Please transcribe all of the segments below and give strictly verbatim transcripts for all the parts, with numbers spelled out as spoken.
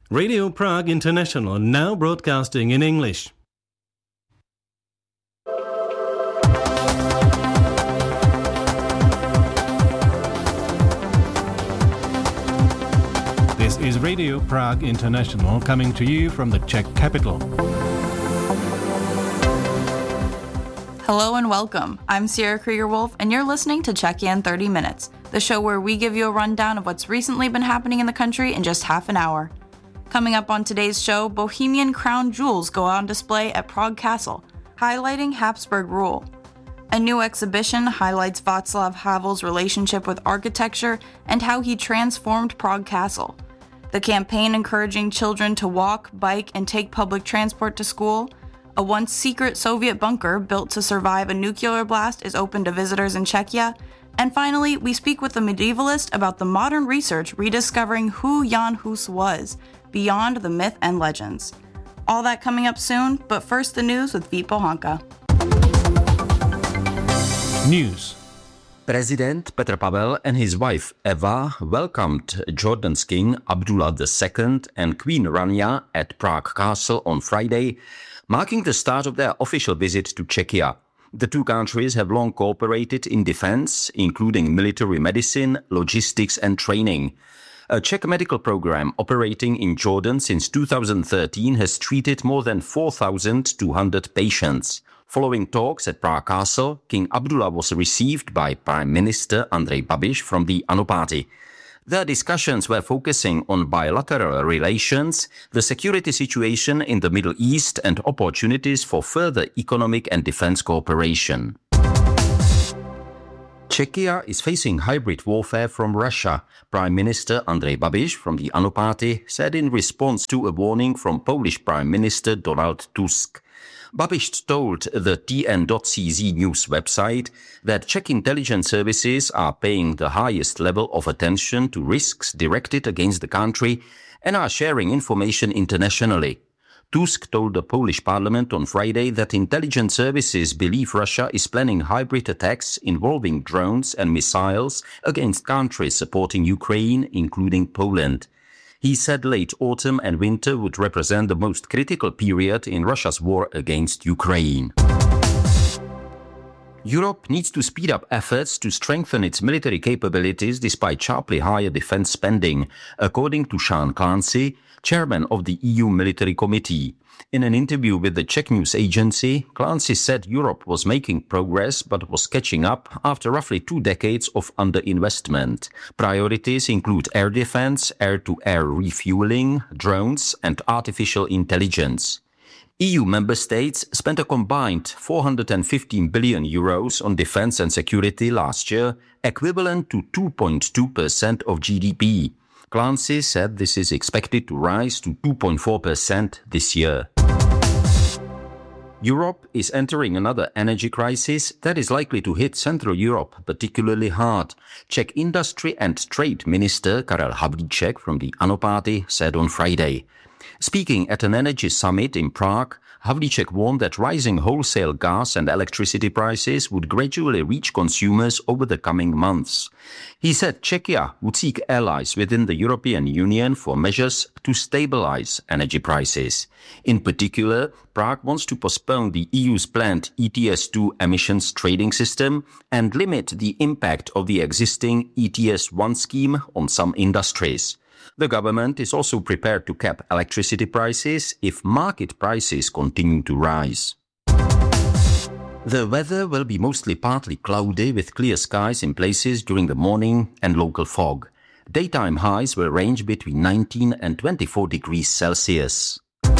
Radio Prague International, now broadcasting in English. This is Radio Prague International, coming to you from the Czech capital. Hello and welcome. I'm Sierra Krieger-Wolf, and you're listening to Czechia in thirty minutes, the show where we give you a rundown of what's recently been happening in the country in just half an hour. Coming up on today's show, Bohemian crown jewels go on display at Prague Castle, highlighting Habsburg rule. A new exhibition highlights Václav Havel's relationship with architecture and how he transformed Prague Castle. The campaign encouraging children to walk, bike, and take public transport to school. A once secret Soviet bunker built to survive a nuclear blast is open to visitors in Czechia. And finally, we speak with a medievalist about the modern research rediscovering who Jan Hus was, beyond the myth and legends. All that coming up soon, but first the news with Vít Pohanka. News. President Petr Pavel and his wife Eva welcomed Jordan's King Abdullah the Second and Queen Rania at Prague Castle on Friday, marking the start of their official visit to Czechia. The two countries have long cooperated in defense, including military medicine, logistics and training. A Czech medical program operating in Jordan since two thousand thirteen has treated more than four thousand two hundred patients. Following talks at Prague Castle, King Abdullah was received by Prime Minister Andrej Babiš from the ANO party. Their discussions were focusing on bilateral relations, the security situation in the Middle East and opportunities for further economic and defense cooperation. Czechia is facing hybrid warfare from Russia, Prime Minister Andrej Babiš from the ANO party said in response to a warning from Polish Prime Minister Donald Tusk. Babiš told the T N dot C Z news website that Czech intelligence services are paying the highest level of attention to risks directed against the country and are sharing information internationally. Tusk told the Polish parliament on Friday that intelligence services believe Russia is planning hybrid attacks involving drones and missiles against countries supporting Ukraine, including Poland. He said late autumn and winter would represent the most critical period in Russia's war against Ukraine. Europe needs to speed up efforts to strengthen its military capabilities despite sharply higher defense spending, according to Sean Clancy, chairman of the E U Military Committee. In an interview with the Czech news agency, Clancy said Europe was making progress but was catching up after roughly two decades of underinvestment. Priorities include air defense, air-to-air refueling, drones and artificial intelligence. E U member states spent a combined four hundred fifteen billion euros on defense and security last year, equivalent to two point two percent of G D P. Clancy said this is expected to rise to two point four percent this year. Europe is entering another energy crisis that is likely to hit Central Europe particularly hard, Czech Industry and Trade Minister Karel Havlíček from the ANO party said on Friday. Speaking at an energy summit in Prague, Havlíček warned that rising wholesale gas and electricity prices would gradually reach consumers over the coming months. He said Czechia would seek allies within the European Union for measures to stabilize energy prices. In particular, Prague wants to postpone the E U's planned E T S two emissions trading system and limit the impact of the existing E T S one scheme on some industries. The government is also prepared to cap electricity prices if market prices continue to rise. The weather will be mostly partly cloudy with clear skies in places during the morning and local fog. Daytime highs will range between nineteen and twenty-four degrees Celsius.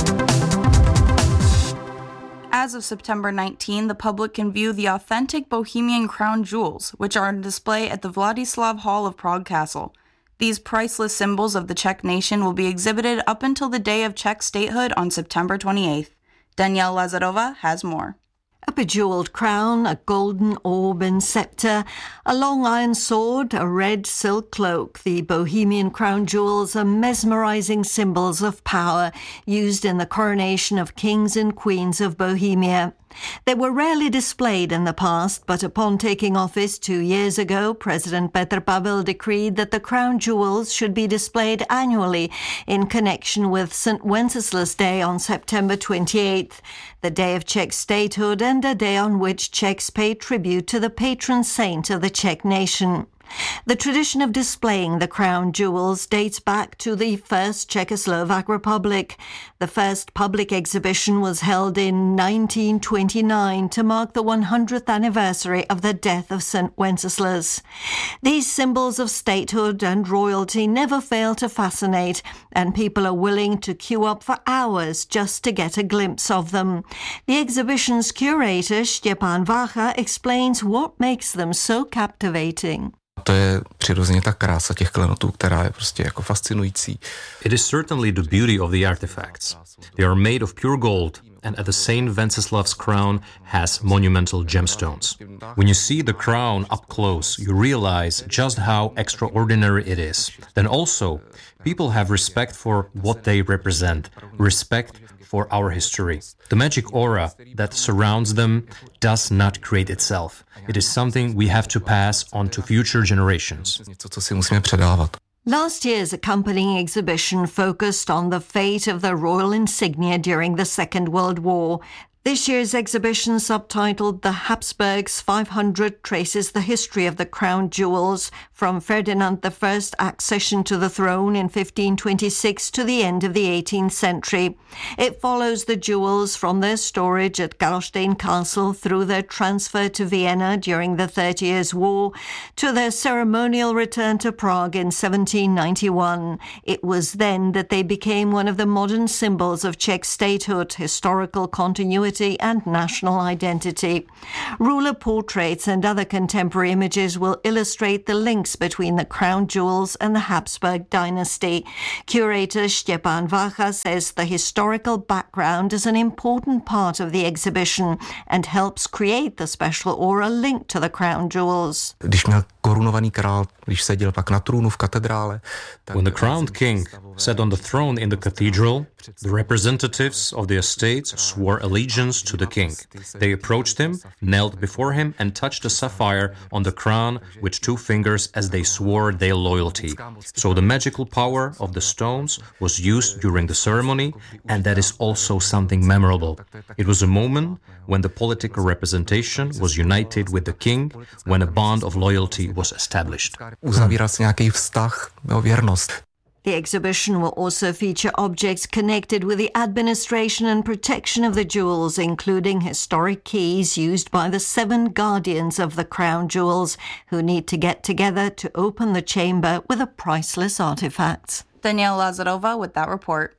As of September nineteenth, the public can view the authentic Bohemian crown jewels, which are on display at the Vladislav Hall of Prague Castle. These priceless symbols of the Czech nation will be exhibited up until the day of Czech statehood on September twenty-eighth. Danielle Lazarova has more. A bejewelled crown, a golden orb and sceptre, a long iron sword, a red silk cloak. The Bohemian crown jewels are mesmerising symbols of power used in the coronation of kings and queens of Bohemia. They were rarely displayed in the past, but upon taking office two years ago, President Petr Pavel decreed that the crown jewels should be displayed annually in connection with Saint Wenceslas Day on September twenty-eighth, the day of Czech statehood and a day on which Czechs pay tribute to the patron saint of the Czech nation. The tradition of displaying the crown jewels dates back to the first Czechoslovak Republic. The first public exhibition was held in nineteen twenty-nine to mark the one hundredth anniversary of the death of Saint Wenceslas. These symbols of statehood and royalty never fail to fascinate, and people are willing to queue up for hours just to get a glimpse of them. The exhibition's curator, Štěpán Vácha, explains what makes them so captivating. To je přirozeně ta krása těch klenotů, která je prostě jako fascinující. It is certainly the beauty of the artifacts. They are made of pure gold, and at the Saint Wenceslav's crown has monumental gemstones. When you see the crown up close, you realize just how extraordinary it is. Then also, people have respect for what they represent, respect for our history. The magic aura that surrounds them does not create itself. It is something we have to pass on to future generations. Last year's accompanying exhibition focused on the fate of the royal insignia during the Second World War. This year's exhibition, subtitled The Habsburgs five hundred, traces the history of the crown jewels from Ferdinand the First's accession to the throne in fifteen twenty-six to the end of the eighteenth century. It follows the jewels from their storage at Karlstein Castle through their transfer to Vienna during the Thirty Years' War to their ceremonial return to Prague in seventeen ninety-one. It was then that they became one of the modern symbols of Czech statehood, historical continuity and national identity. Ruler portraits and other contemporary images will illustrate the links between the crown jewels and the Habsburg dynasty. Curator Štěpán Vácha says the historical background is an important part of the exhibition and helps create the special aura linked to the crown jewels. Když měl korunovaný král, když seděl pak na trůnu v katedrále. When the crowned king sat on the throne in the cathedral, the representatives of the estates swore allegiance to the king. They approached him, knelt before him, and touched a sapphire on the crown with two fingers as they swore their loyalty. So the magical power of the stones was used during the ceremony, and that is also something memorable. It was a moment when the political representation was united with the king, when a bond of loyalty was established. Uzavíral se nějaký vztah, věrnost. The exhibition will also feature objects connected with the administration and protection of the jewels, including historic keys used by the seven guardians of the crown jewels, who need to get together to open the chamber with the priceless artifacts. Danielle Lazarova with that report.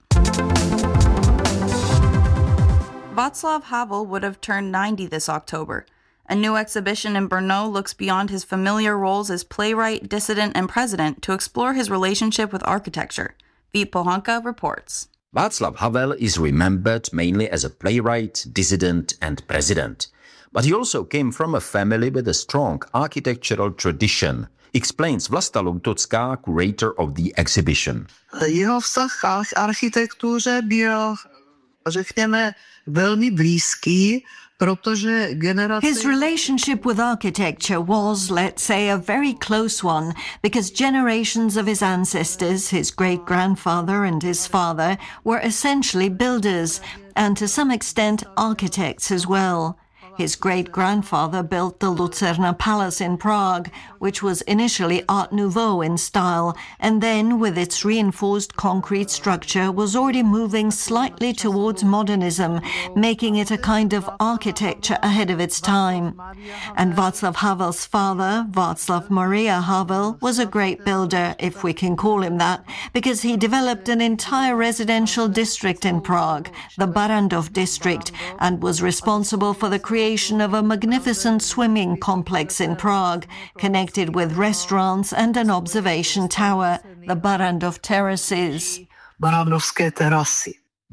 Václav Havel would have turned ninety this October. A new exhibition in Brno looks beyond his familiar roles as playwright, dissident, and president to explore his relationship with architecture. Vít Pohanka reports. Václav Havel is remembered mainly as a playwright, dissident, and president. But he also came from a family with a strong architectural tradition, explains Vlasta Loutocká, curator of the exhibition. Jeho vztah k architektuře byl, řekněme, velmi blízký, His relationship with architecture was, let's say, a very close one, because generations of his ancestors, his great-grandfather and his father, were essentially builders, and to some extent architects as well. His great-grandfather built the Lucerna Palace in Prague, which was initially Art Nouveau in style, and then, with its reinforced concrete structure, was already moving slightly towards modernism, making it a kind of architecture ahead of its time. And Václav Havel's father, Václav Maria Havel, was a great builder, if we can call him that, because he developed an entire residential district in Prague, the Barrandov district, and was responsible for the creation of a magnificent swimming complex in Prague, connected with restaurants and an observation tower, the Barrandov terraces. Barrandovské terasy.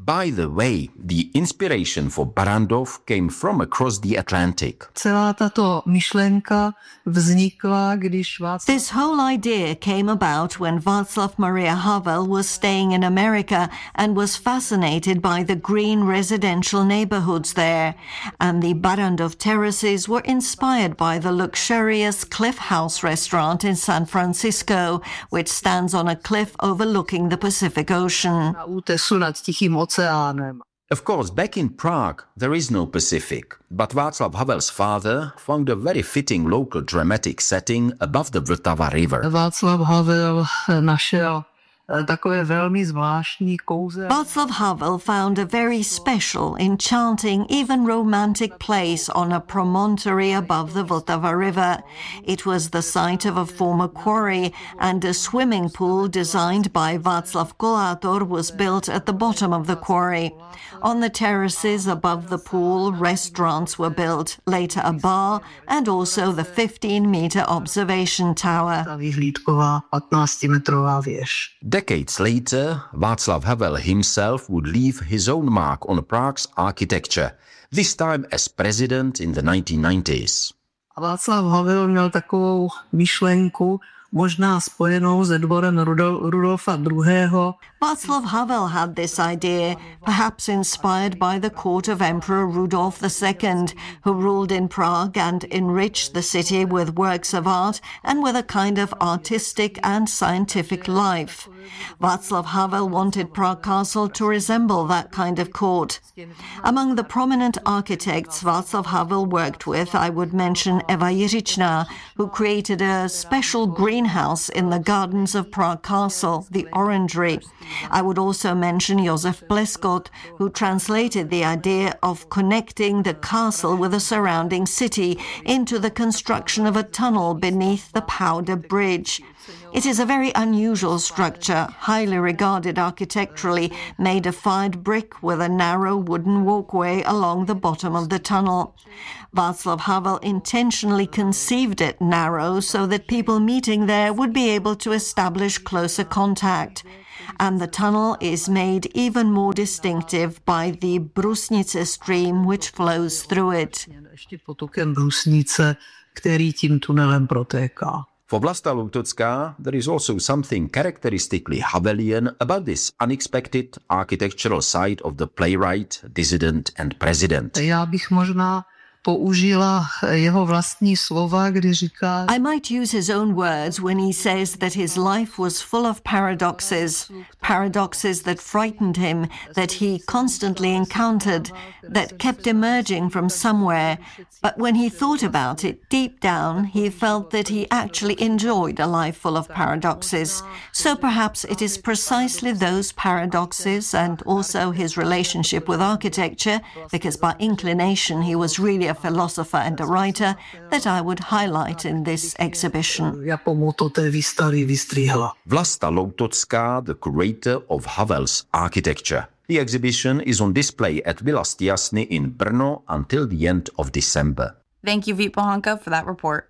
By the way, the inspiration for Barrandov came from across the Atlantic. Celá tato myšlenka vznikla, když Václav... This whole idea came about when Václav Maria Havel was staying in America and was fascinated by the green residential neighborhoods there. And the Barrandov terraces were inspired by the luxurious Cliff House restaurant in San Francisco, which stands on a cliff overlooking the Pacific Ocean. Na útesu nad Tichým oceánem. Of course, back in Prague, there is no Pacific, but Václav Havel's father found a very fitting local dramatic setting above the Vltava River. Václav Havel našel takové velmi zvláštní kouze. Václav Havel found a very special, enchanting, even romantic place on a promontory above the Vltava River. It was the site of a former quarry, and a swimming pool designed by Václav Kolátor was built at the bottom of the quarry. On the terraces above the pool, restaurants were built, later a bar, and also the fifteen-meter observation tower. Ta vyhlídková patnáctimetrová věž. Decades later, Václav Havel himself would leave his own mark on Prague's architecture, this time as president in the nineteen nineties. A Václav Havel měl takovou myšlenku, možná spojenou se dvorem Rudol- Rudolfa druhého. Václav Havel had this idea, perhaps inspired by the court of Emperor Rudolf the Second, who ruled in Prague and enriched the city with works of art and with a kind of artistic and scientific life. Václav Havel wanted Prague Castle to resemble that kind of court. Among the prominent architects Václav Havel worked with, I would mention Eva Jiřičná, who created a special greenhouse in the gardens of Prague Castle, the Orangery. I would also mention Josef Pleskot, who translated the idea of connecting the castle with the surrounding city into the construction of a tunnel beneath the Powder Bridge. It is a very unusual structure, highly regarded architecturally, made of fired brick with a narrow wooden walkway along the bottom of the tunnel. Václav Havel intentionally conceived it narrow so that people meeting there would be able to establish closer contact. And the tunnel is made even more distinctive by the Brusnice stream which flows through it. Ještě potokem Brusnice, který tím tunelem protéká. For Vlasta Loutocká, there is also something characteristically Havelian about this unexpected architectural side of the playwright, dissident and president. Já bych možná použila jeho vlastní slova, kdy říká... I might use his own words when he says that his life was full of paradoxes, paradoxes that frightened him, that he constantly encountered, that kept emerging from somewhere. But when he thought about it, deep down, he felt that he actually enjoyed a life full of paradoxes. So perhaps it is precisely those paradoxes and also his relationship with architecture, because by inclination he was really a philosopher and a writer, that I would highlight in this exhibition. Já po moto té výstavy vystříhla. Vlasta Loutocká, the curator of Havel's architecture. The exhibition is on display at Vila Stiasny in Brno until the end of December. Thank you, Vít Pohanka, for that report.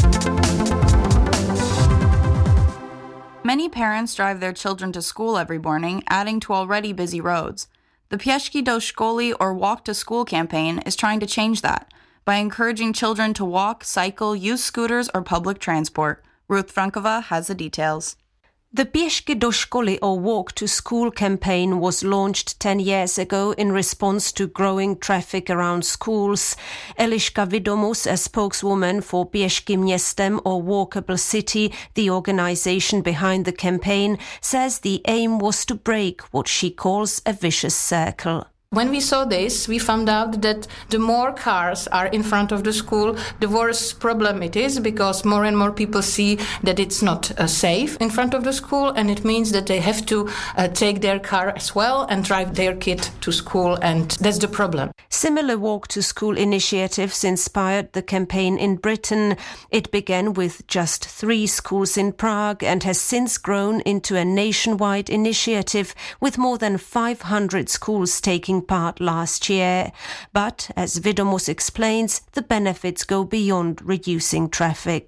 Many parents drive their children to school every morning, adding to already busy roads. The Pěšky do školy or Walk to School campaign is trying to change that by encouraging children to walk, cycle, use scooters, or public transport. Ruth Frankova has the details. The Pěšky do školy or Walk to School campaign was launched ten years ago in response to growing traffic around schools. Eliška Vidomus, a spokeswoman for Pěšky městem or Walkable City, the organization behind the campaign, says the aim was to break what she calls a vicious circle. When we saw this, we found out that the more cars are in front of the school, the worse problem it is, because more and more people see that it's not uh, safe in front of the school, and it means that they have to uh, take their car as well and drive their kid to school, and that's the problem. Similar Walk to School initiatives inspired the campaign in Britain. It began with just three schools in Prague and has since grown into a nationwide initiative with more than five hundred schools taking part last year. But, as Vidomus explains, the benefits go beyond reducing traffic.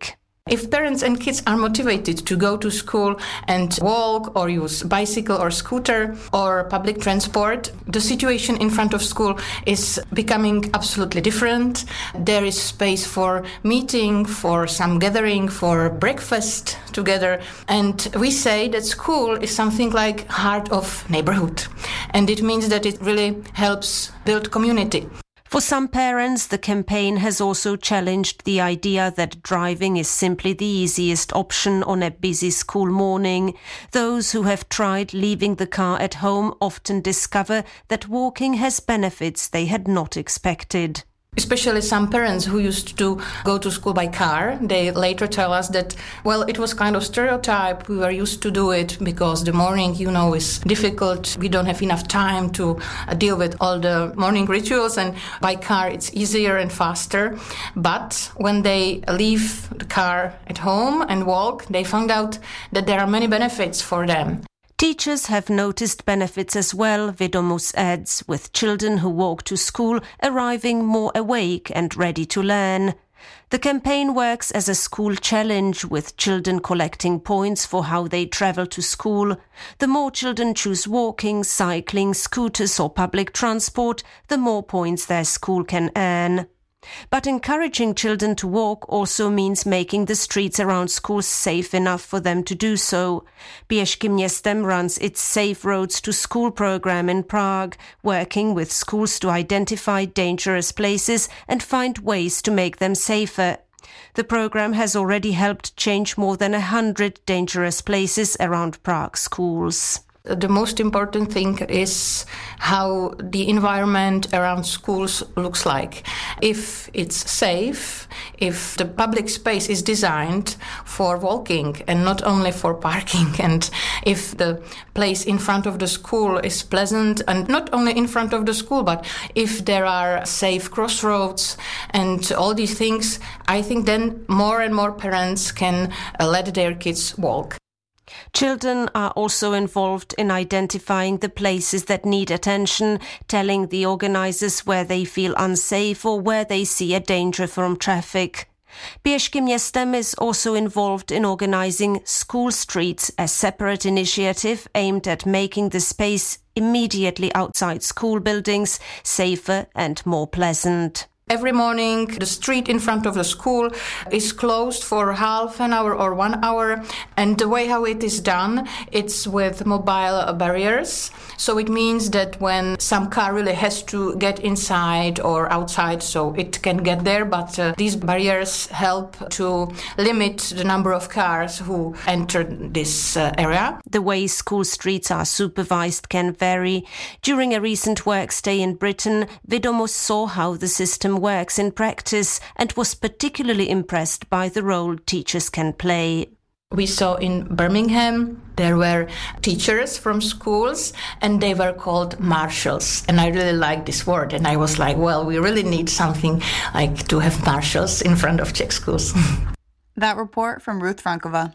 If parents and kids are motivated to go to school and walk or use bicycle or scooter or public transport, the situation in front of school is becoming absolutely different. There is space for meeting, for some gathering, for breakfast together. And we say that school is something like heart of neighborhood. And it means that it really helps build community. For some parents, the campaign has also challenged the idea that driving is simply the easiest option on a busy school morning. Those who have tried leaving the car at home often discover that walking has benefits they had not expected. Especially some parents who used to go to school by car, they later tell us that, well, it was kind of stereotype. We were used to do it because the morning, you know, is difficult. We don't have enough time to deal with all the morning rituals, and by car it's easier and faster. But when they leave the car at home and walk, they found out that there are many benefits for them. Teachers have noticed benefits as well, Vidomus adds, with children who walk to school arriving more awake and ready to learn. The campaign works as a school challenge, with children collecting points for how they travel to school. The more children choose walking, cycling, scooters or public transport, the more points their school can earn. But encouraging children to walk also means making the streets around schools safe enough for them to do so. Pěšky městem runs its Safe Roads to School program in Prague, working with schools to identify dangerous places and find ways to make them safer. The program has already helped change more than a hundred dangerous places around Prague schools. The most important thing is how the environment around schools looks like. If it's safe, if the public space is designed for walking and not only for parking, and if the place in front of the school is pleasant, and not only in front of the school, but if there are safe crossroads and all these things, I think then more and more parents can uh, let their kids walk. Children are also involved in identifying the places that need attention, telling the organisers where they feel unsafe or where they see a danger from traffic. Pěšky městem is also involved in organising School Streets, a separate initiative aimed at making the space immediately outside school buildings safer and more pleasant. Every morning, the street in front of the school is closed for half an hour or one hour. And the way how it is done, it's with mobile barriers. So it means that when some car really has to get inside or outside, so it can get there. But uh, these barriers help to limit the number of cars who enter this uh, area. The way school streets are supervised can vary. During a recent work stay in Britain, Vidomus saw how the system works in practice and was particularly impressed by the role teachers can play. We saw in Birmingham, there were teachers from schools and they were called marshals. And I really like this word. And I was like, well, we really need something like to have marshals in front of Czech schools. That report from Ruth Frankova.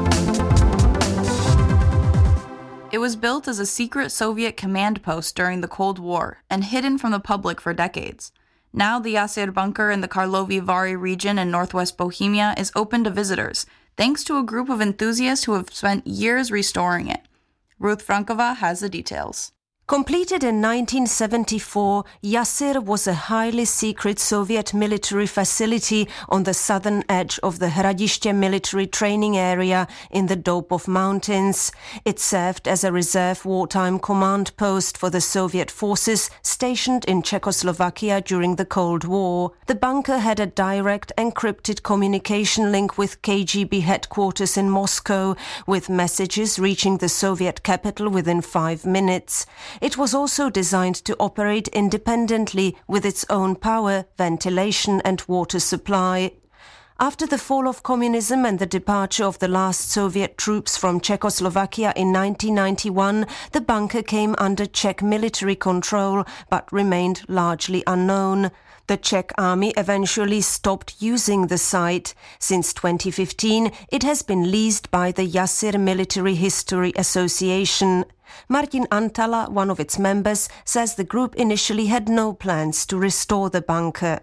It was built as a secret Soviet command post during the Cold War and hidden from the public for decades. Now the Jasir bunker in the Karlovy Vary region in northwest Bohemia is open to visitors, thanks to a group of enthusiasts who have spent years restoring it. Ruth Frankova has the details. Completed in nineteen seventy-four, Jasir was a highly secret Soviet military facility on the southern edge of the Hradiště military training area in the Doupov Mountains. It served as a reserve wartime command post for the Soviet forces stationed in Czechoslovakia during the Cold War. The bunker had a direct encrypted communication link with K G B headquarters in Moscow, with messages reaching the Soviet capital within five minutes. It was also designed to operate independently with its own power, ventilation and water supply. After the fall of communism and the departure of the last Soviet troops from Czechoslovakia in nineteen ninety-one, the bunker came under Czech military control but remained largely unknown. The Czech army eventually stopped using the site. Since twenty fifteen, it has been leased by the Jasir Military History Association. Martin Antala, one of its members, says the group initially had no plans to restore the bunker.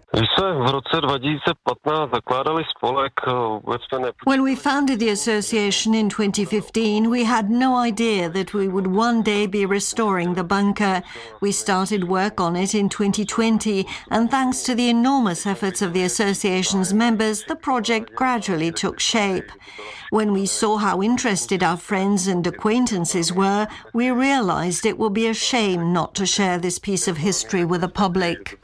When we founded the association in twenty fifteen, we had no idea that we would one day be restoring the bunker. We started work on it in twenty twenty, and thanks to the enormous efforts of the association's members, the project gradually took shape. When we saw how interested our friends and acquaintances were, we realized it would be a shame not to share this piece of history with the public.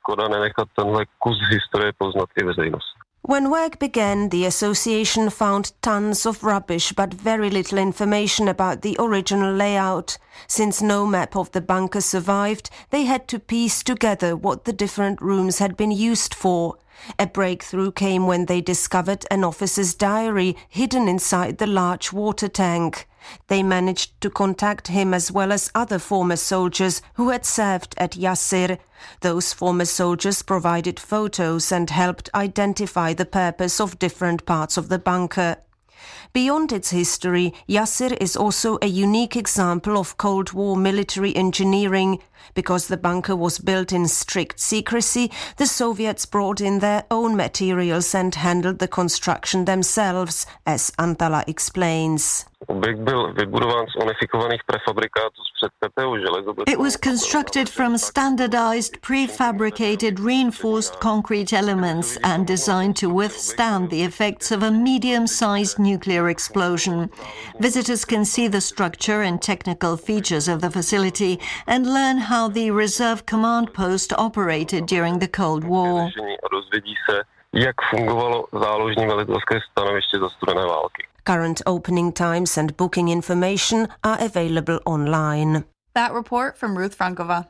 When work began, the association found tons of rubbish but very little information about the original layout. Since no map of the bunker survived, they had to piece together what the different rooms had been used for. A breakthrough came when they discovered an officer's diary hidden inside the large water tank. They managed to contact him as well as other former soldiers who had served at Yassir. Those former soldiers provided photos and helped identify the purpose of different parts of the bunker. Beyond its history, Yassir is also a unique example of Cold War military engineering. Because the bunker was built in strict secrecy, the Soviets brought in their own materials and handled the construction themselves, as Antala explains. It was constructed from standardized, prefabricated, reinforced concrete elements and designed to withstand the effects of a medium-sized nuclear explosion. Visitors can see the structure and technical features of the facility and learn how the reserve command post operated during the Cold War. Current opening times and booking information are available online. That report from Ruth Frankova.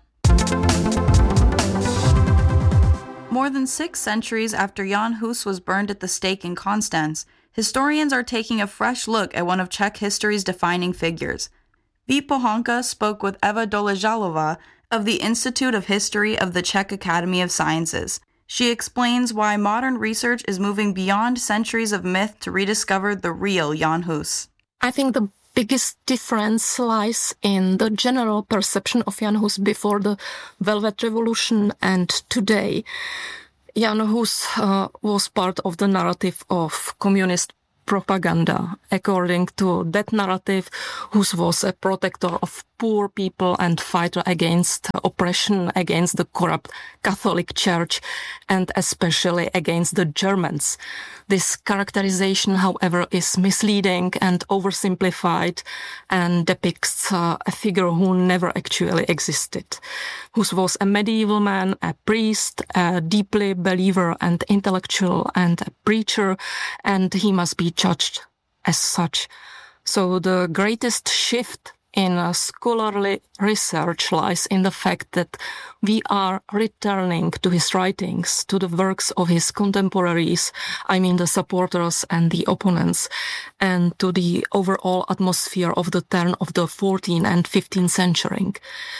More than six centuries after Jan Hus was burned at the stake in Konstanz, historians are taking a fresh look at one of Czech history's defining figures. Vít Pohonka spoke with Eva Doležalová of the Institute of History of the Czech Academy of Sciences. She explains why modern research is moving beyond centuries of myth to rediscover the real Jan Hus. I think the biggest difference lies in the general perception of Jan Hus before the Velvet Revolution and today. Jan Hus uh, was part of the narrative of communist propaganda. According to that narrative, Hus was a protector of poor people and fighter against oppression, against the corrupt Catholic Church, and especially against the Germans. This characterization, however, is misleading and oversimplified and depicts uh, a figure who never actually existed. Hus was a medieval man, a priest, a deeply believer and intellectual, and a preacher, and he must be judged as such. So the greatest shift in uh, scholarly research lies in the fact that we are returning to his writings, to the works of his contemporaries, I mean the supporters and the opponents, and to the overall atmosphere of the turn of the fourteenth and fifteenth century.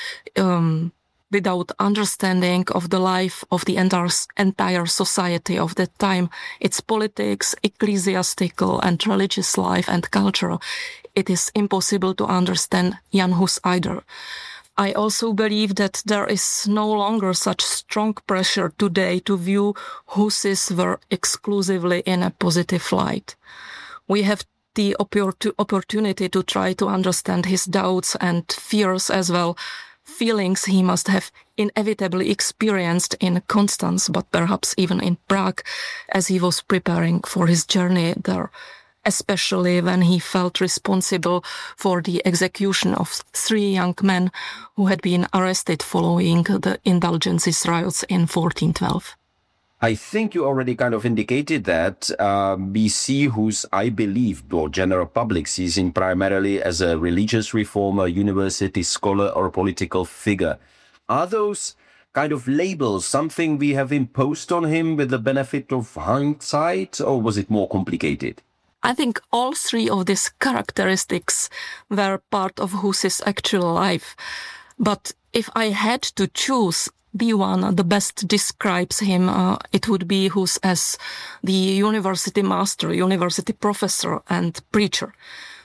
Um, without understanding of the life of the entire, entire society of that time, its politics, ecclesiastical and religious life and culture, it is impossible to understand Jan Hus either. I also believe that there is no longer such strong pressure today to view Hus's work exclusively in a positive light. We have the oppor- opportunity to try to understand his doubts and fears as well, feelings he must have inevitably experienced in Konstanz, but perhaps even in Prague, as he was preparing for his journey there, especially when he felt responsible for the execution of three young men who had been arrested following the Indulgences riots in fourteen twelve. I think you already kind of indicated that uh, B C, whose I believe, or general public, sees him primarily as a religious reformer, university scholar, or political figure. Are those kind of labels something we have imposed on him with the benefit of hindsight, or was it more complicated? I think all three of these characteristics were part of Hus's actual life. But if I had to choose the one that best describes him, uh, it would be Hus as the university master, university professor and preacher.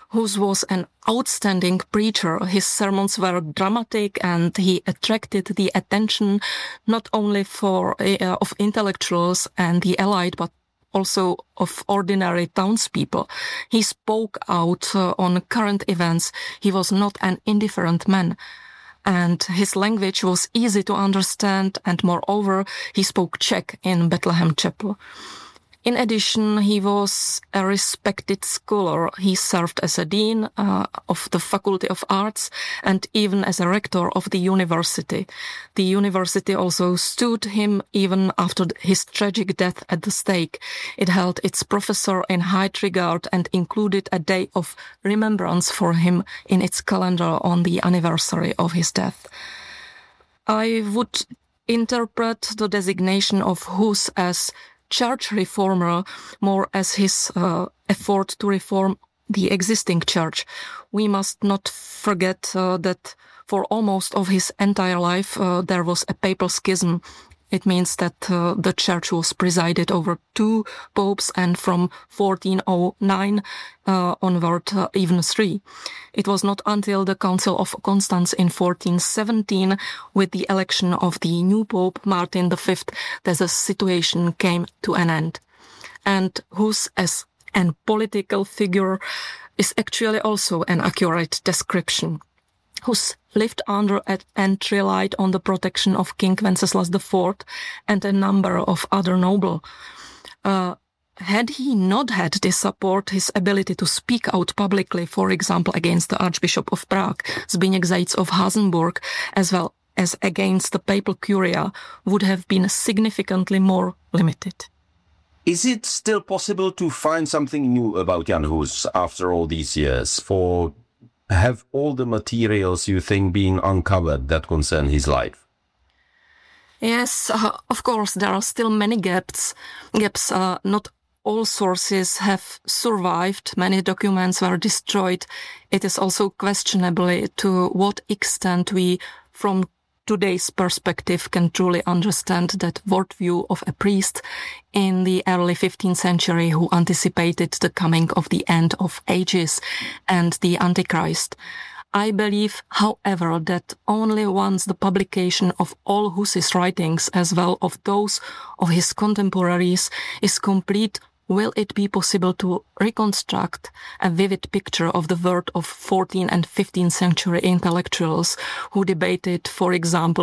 Hus was an outstanding preacher. His sermons were dramatic and he attracted the attention not only for uh, of intellectuals and the elite, but also of ordinary townspeople. He spoke out uh, on current events. He was not an indifferent man. And his language was easy to understand, and moreover, he spoke Czech in Bethlehem Chapel. In addition, he was a respected scholar. He served as a dean uh, of the Faculty of Arts and even as a rector of the university. The university also stood him even after his tragic death at the stake. It held its professor in high regard and included a day of remembrance for him in its calendar on the anniversary of his death. I would interpret the designation of Hus as church reformer more as his uh, effort to reform the existing church. We must not forget uh, that for almost of his entire life uh, there was a papal schism. It means that uh, the church was presided over two popes, and from fourteen oh nine uh, onward uh, even three. It was not until the Council of Constance in fourteen seventeen, with the election of the new pope Martin the Fifth, that the situation came to an end. And Hus as a political figure is actually also an accurate description. Hus lived under and relied on the protection of King Wenceslas the Fourth and a number of other nobles. Uh, had he not had this support, his ability to speak out publicly, for example, against the Archbishop of Prague, Zbigniew Zajíc of Hasenburg, as well as against the papal curia, would have been significantly more limited. Is it still possible to find something new about Jan Hus after all these years? For have all the materials, you think, been uncovered that concern his life? Yes, uh, of course, there are still many gaps. Gaps. Uh, not all sources have survived. Many documents were destroyed. It is also questionable to what extent we, from today's perspective, can truly understand that worldview of a priest in the early fifteenth century who anticipated the coming of the end of ages and the Antichrist. I believe, however, that only once the publication of all Hus's writings, as well as those of his contemporaries, is complete, will it be possible to reconstruct a vivid picture of the world of fourteenth and fifteenth century intellectuals who debated, for example,